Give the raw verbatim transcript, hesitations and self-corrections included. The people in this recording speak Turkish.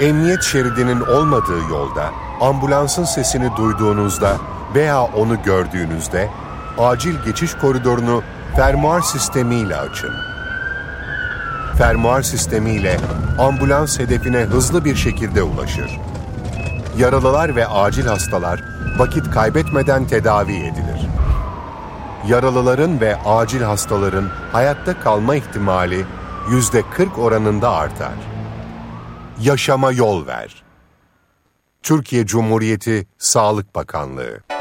Emniyet şeridinin olmadığı yolda ambulansın sesini duyduğunuzda veya onu gördüğünüzde acil geçiş koridorunu fermuar sistemiyle açın. Fermuar sistemiyle ambulans hedefine hızlı bir şekilde ulaşır. Yaralılar ve acil hastalar vakit kaybetmeden tedavi edilir. Yaralıların ve acil hastaların hayatta kalma ihtimali yüzde kırk oranında artar. Yaşama yol ver. Türkiye Cumhuriyeti Sağlık Bakanlığı.